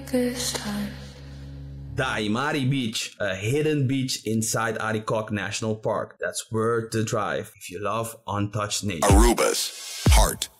this time. The Aimari Beach, a hidden beach inside Arikok National Park. That's worth the drive if you love untouched nature. Aruba's heart